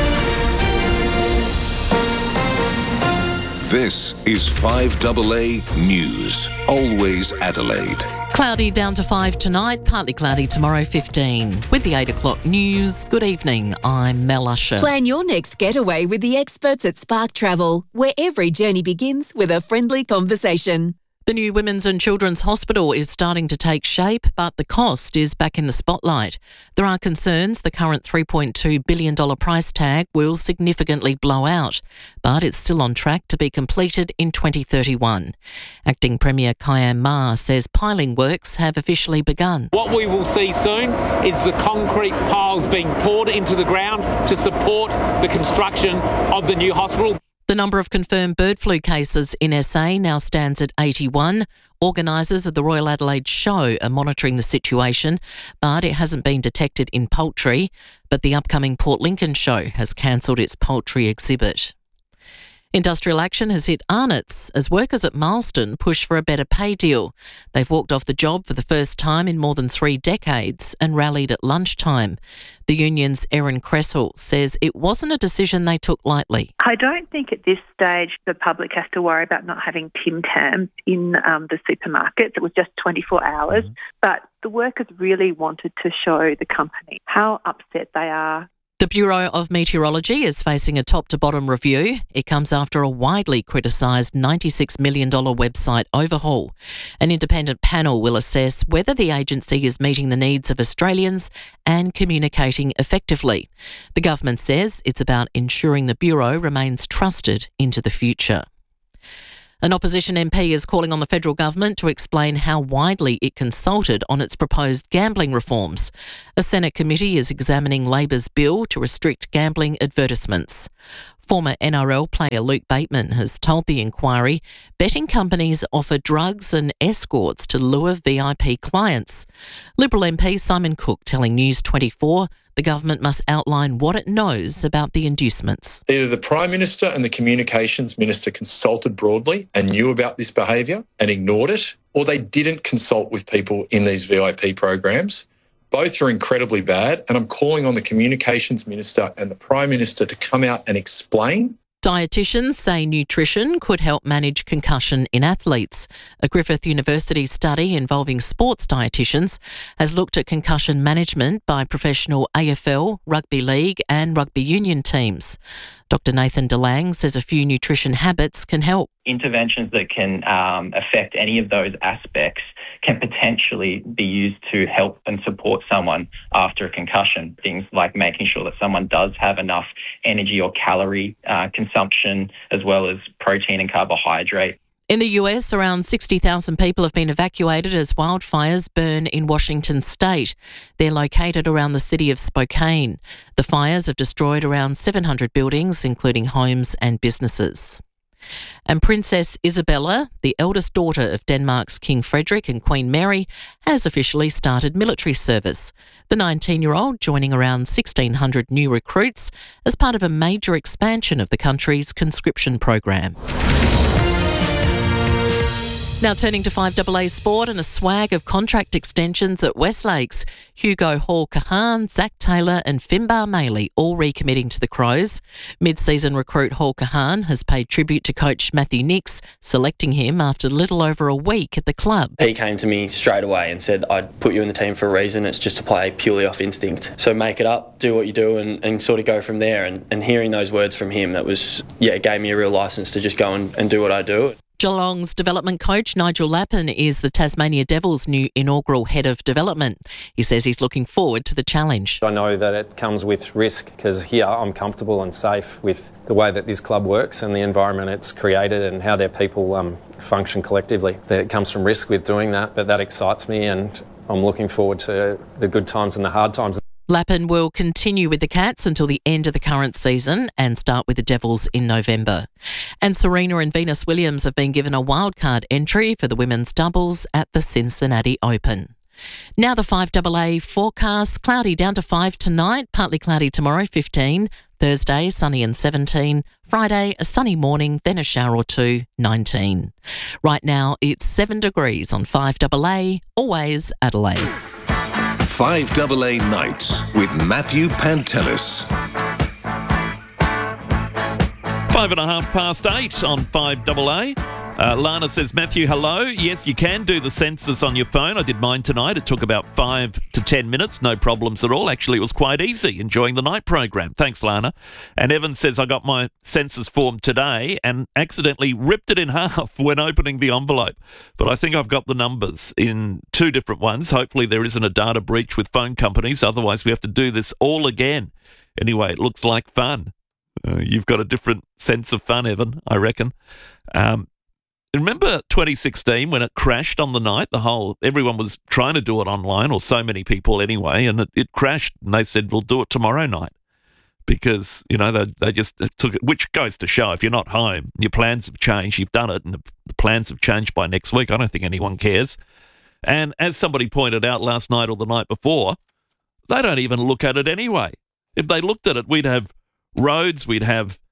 This is 5AA News. Always Adelaide. Cloudy down to 5 tonight, partly cloudy tomorrow 15. With the 8 o'clock news, good evening, I'm Mel Usher. Plan your next getaway with the experts at Spark Travel, where every journey begins with a friendly conversation. The new Women's and Children's Hospital is starting to take shape, but the cost is back in the spotlight. There are concerns the current $3.2 billion price tag will significantly blow out, but it's still on track to be completed in 2031. Acting Premier Kayam Ma says piling works have officially begun. What we will see soon is the concrete piles being poured into the ground to support the construction of the new hospital. The number of confirmed bird flu cases in SA now stands at 81. Organisers of the Royal Adelaide Show are monitoring the situation, but it hasn't been detected in poultry. But the upcoming Port Lincoln Show has cancelled its poultry exhibit. Industrial action has hit Arnott's as workers at Marsden push for a better pay deal. They've walked off the job for the first time in more than 3 decades and rallied at lunchtime. The union's Erin Cresswell says it wasn't a decision they took lightly. I don't think at this stage the public has to worry about not having Tim Tams in the supermarkets. It was just 24 hours. But the workers really wanted to show the company how upset they are. The Bureau of Meteorology is facing a top-to-bottom review. It comes after a widely criticised $96 million website overhaul. An independent panel will assess whether the agency is meeting the needs of Australians and communicating effectively. The government says it's about ensuring the Bureau remains trusted into the future. An opposition MP is calling on the federal government to explain how widely it consulted on its proposed gambling reforms. A Senate committee is examining Labor's bill to restrict gambling advertisements. Former NRL player Luke Bateman has told the inquiry betting companies offer drugs and escorts to lure VIP clients. Liberal MP Simon Cook telling News 24 the government must outline what it knows about the inducements. Either the Prime Minister and the Communications Minister consulted broadly and knew about this behaviour and ignored it, or they didn't consult with people in these VIP programs. Both are incredibly bad, and I'm calling on the Communications Minister and the Prime Minister to come out and explain. Dietitians say nutrition could help manage concussion in athletes. A Griffith University study involving sports dietitians has looked at concussion management by professional AFL, rugby league and rugby union teams. Dr Nathan DeLang says a few nutrition habits can help. Interventions that can affect any of those aspects can potentially be used to help and support someone after a concussion. Things like making sure that someone does have enough energy or calorie consumption, as well as protein and carbohydrate. In the US, around 60,000 people have been evacuated as wildfires burn in Washington state. They're located around the city of Spokane. The fires have destroyed around 700 buildings, including homes and businesses. And Princess Isabella, the eldest daughter of Denmark's King Frederick and Queen Mary, has officially started military service. The 19-year-old joining around 1,600 new recruits as part of a major expansion of the country's conscription program. Now turning to 5AA Sport and a swag of contract extensions at Westlakes. Hugo Hall-Kahan, Zach Taylor and Finbar Maley all recommitting to the Crows. Mid-season recruit Hall-Kahan has paid tribute to coach Matthew Nix, selecting him after little over a week at the club. He came to me straight away and said, I'd put you in the team for a reason. It's just to play purely off instinct. So make it up, do what you do and sort of go from there. And hearing those words from him, it gave me a real licence to just go and do what I do. Geelong's development coach Nigel Lappin is the Tasmania Devils' new inaugural head of development. He says he's looking forward to the challenge. I know that it comes with risk because here I'm comfortable and safe with the way that this club works and the environment it's created and how their people function collectively. It comes from risk with doing that, but that excites me and I'm looking forward to the good times and the hard times. Lappin will continue with the Cats until the end of the current season and start with the Devils in November. And Serena and Venus Williams have been given a wildcard entry for the women's doubles at the Cincinnati Open. Now the 5AA forecast: cloudy down to 5 tonight, partly cloudy tomorrow 15, Thursday sunny and 17, Friday a sunny morning, then a shower or two 19. Right now it's 7 degrees on 5AA, always Adelaide. 5AA Nights with Matthew Pantelis. 8:05 on 5AA. Lana says, Matthew, hello. Yes, you can do the census on your phone. I did mine tonight. It took about 5 to 10 minutes. No problems at all. Actually, it was quite easy. Enjoying the night program. Thanks, Lana. And Evan says, I got my census form today and accidentally ripped it in half when opening the envelope. But I think I've got the numbers in 2 different ones. Hopefully there isn't a data breach with phone companies. Otherwise, we have to do this all again. Anyway, it looks like fun. You've got a different sense of fun, Evan, I reckon. Remember 2016 when it crashed on the night? Everyone was trying to do it online, or so many people anyway, and it crashed. And they said, we'll do it tomorrow night. Because, they just took it, which goes to show if you're not home, your plans have changed, you've done it, and the plans have changed by next week. I don't think anyone cares. And as somebody pointed out last night or the night before, they don't even look at it anyway. If they looked at it, we'd have roads, we'd have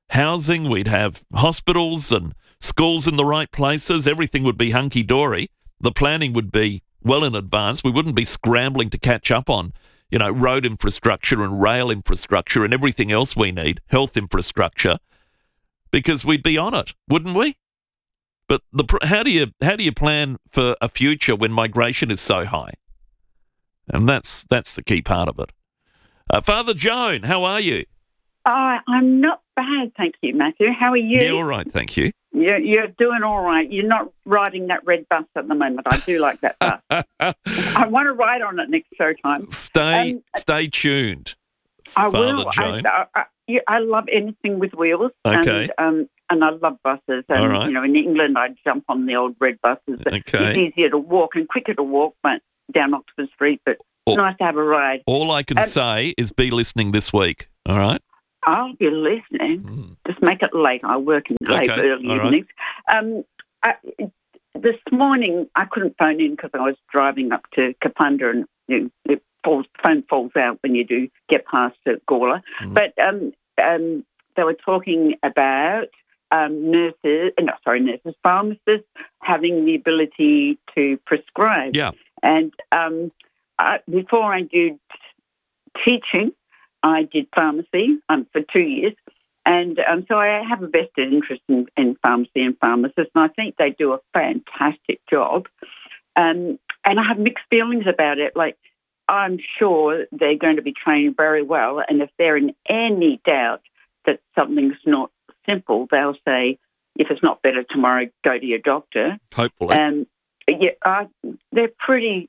housing, we'd have hospitals and schools in the right places. Everything would be hunky-dory. The planning would be well in advance. We wouldn't be scrambling to catch up on, road infrastructure and rail infrastructure and everything else we need, health infrastructure, because we'd be on it, wouldn't we? But how do you plan for a future when migration is so high? And that's the key part of it. Father Joan, how are you? I'm not bad, thank you, Matthew. How are you? Yeah, all right, thank you. You're doing all right. You're not riding that red bus at the moment. I do like that bus. I want to ride on it next show time. Stay tuned, I Father will. Joan. I love anything with wheels. Okay. And I love buses. And, All right. in England, I'd jump on the old red buses. Okay. It's easier to walk and quicker to walk but down Oxford Street, but it's nice to have a ride. All I can say is be listening this week, all right? I'll be listening. Just make it late. I work in late early all evenings. This morning, I couldn't phone in because I was driving up to Kapunda and phone falls out when you do get past Gawler. But they were talking about pharmacists having the ability to prescribe. Yeah. And before I did teaching, I did pharmacy for 2 years. And so I have a vested interest in pharmacy and pharmacists, and I think they do a fantastic job. And I have mixed feelings about it. Like, I'm sure they're going to be trained very well, and if they're in any doubt that something's not simple, they'll say, if it's not better tomorrow, go to your doctor. Hopefully. They're pretty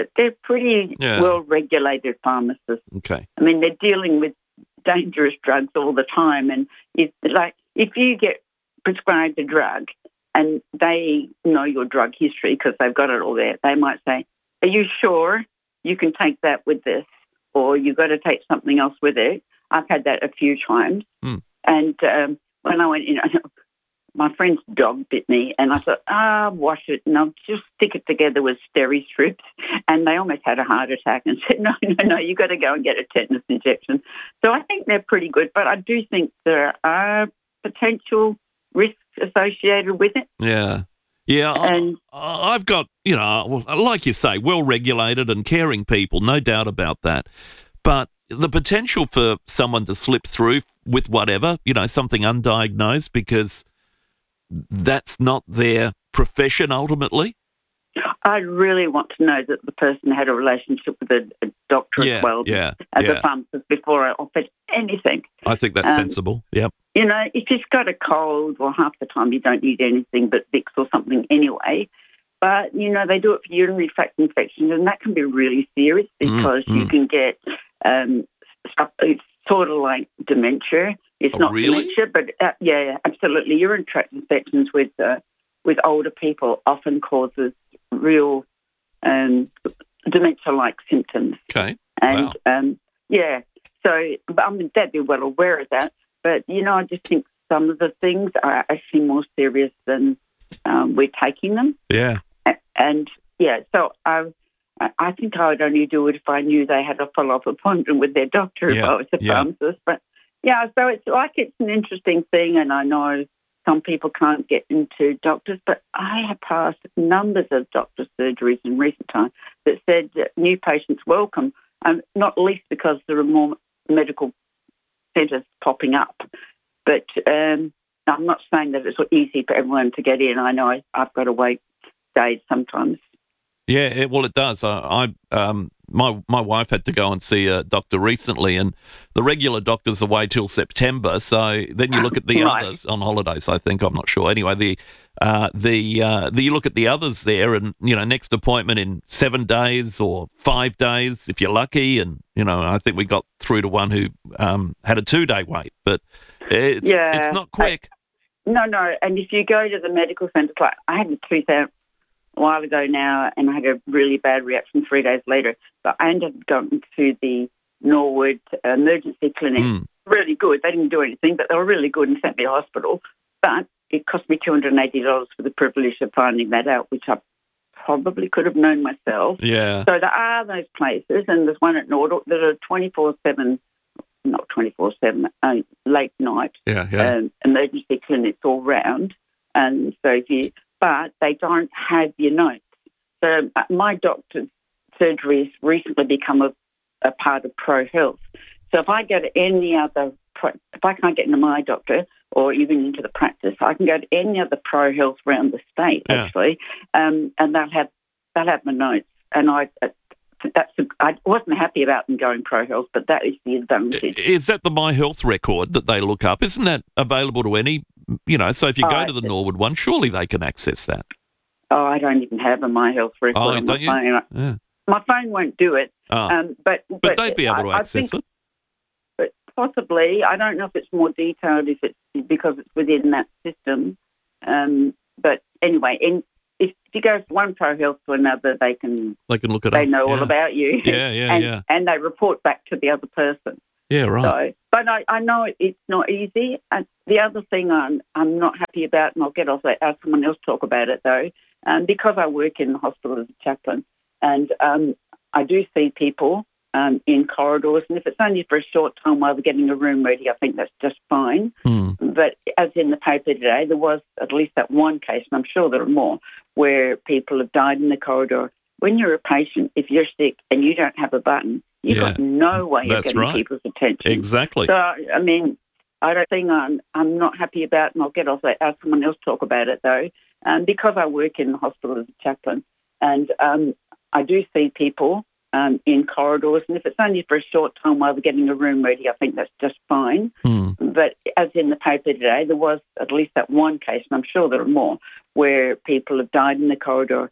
well-regulated pharmacists. Okay. I mean, they're dealing with dangerous drugs all the time, and if you get prescribed a drug and they know your drug history because they've got it all there, they might say, are you sure you can take that with this, or you've got to take something else with it? I've had that a few times. And when I went in, my friend's dog bit me, and I thought, wash it, and I'll just stick it together with steri strips. And they almost had a heart attack and said, no, you've got to go and get a tetanus injection. So I think they're pretty good, but I do think there are potential risks associated with it. Yeah. Yeah, and I've got, like you say, well-regulated and caring people, no doubt about that. But the potential for someone to slip through with whatever, something undiagnosed because that's not their profession ultimately. I really want to know that the person had a relationship with a doctor as well as a pharmacist before I offered anything. I think that's sensible, yep. If you've got a cold, well, half the time you don't need anything but Vicks or something anyway. But, they do it for urinary tract infections, and that can be really serious because you can get stuff. It's sort of like dementia. It's not dementia, but absolutely. Urinary tract infections with older people often causes real dementia-like symptoms. Okay. And they'd be well aware of that. But I just think some of the things are actually more serious than we're taking them. Yeah. And so I think I would only do it if I knew they had a follow-up appointment with their doctor if I was a pharmacist. But so it's an interesting thing, and I know some people can't get into doctors, but I have passed numbers of doctor surgeries in recent time that said that new patients welcome, not least because there are more medical centres popping up. But I'm not saying that it's easy for everyone to get in. I know I've got to wait days sometimes. Yeah, it does. My wife had to go and see a doctor recently, and the regular doctors away till September. So then you look at the others on holidays. I think, I'm not sure. Anyway, you look at the others there, and next appointment in 7 days or 5 days if you're lucky. And I think we got through to one who had a 2-day wait, but it's not quick. No, and if you go to the medical centre, like I had a tooth out a while ago now, and I had a really bad reaction 3 days later. But I ended up going to the Norwood emergency clinic. Really good. They didn't do anything, but they were really good and sent me to hospital. But it cost me $280 for the privilege of finding that out, which I probably could have known myself. Yeah. So there are those places, and there's one at Norwood that are 24/7 not 24/7, late night emergency clinics all round. And so but they don't have your notes. So my doctor's surgery has recently become a part of Pro Health. So if I go to any other, if I can't get into my doctor or even into the practice, I can go to any other Pro Health around the state actually, and they'll have my notes. And I wasn't happy about them going Pro Health, but that is the advantage. Is that the My Health record that they look up? Isn't that available to any? So if you go to the Norwood one, surely they can access that. Oh, I don't even have a My Health record on my phone. Yeah. My phone won't do it. But they'd be able to access it. But possibly, I don't know if it's more detailed because it's within that system. But anyway, if you go from one Pro Health to another, they can look it up. They know all about you. Yeah. And they report back to the other person. Yeah, right. So, but I know it's not easy. And the other thing I'm not happy about, and I'll get off that, ask someone else talk about it though, because I work in the hospital as a chaplain, and I do see people in corridors, and if it's only for a short time while they're getting a room ready, I think that's just fine. But as in the paper today, there was at least that one case, and I'm sure there are more, where people have died in the corridor. When you're a patient, if you're sick and you don't have a button, you've got no way of getting people's attention. Exactly. So, I mean, I don't think I'm not happy about, and I'll get off that, ask someone else talk about it though, because I work in the hospital as a chaplain, and I do see people in corridors, and if it's only for a short time while they're getting a room ready, I think that's just fine. But as in the paper today, there was at least that one case, and I'm sure there are more, where people have died in the corridor.